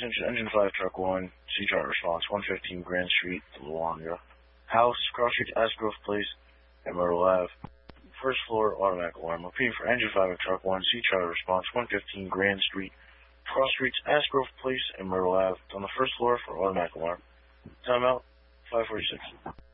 Attention, Engine 5, Truck 1, C-Chart response, 115 Grand Street, Luanga. House, Cross Street, Asgrove Place, and Myrtle Ave. First floor, automatic alarm. Repeating for Engine 5 of Truck 1, C-Chart response, 115 Grand Street, Cross Streets, Asgrove Place, and Myrtle Ave. It's on the first floor for automatic alarm. Timeout, 5:46.